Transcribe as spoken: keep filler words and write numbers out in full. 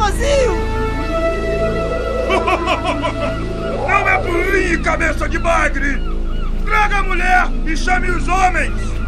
vazio! Não é burrinho, cabeça de bagre! Traga a mulher e chame os homens!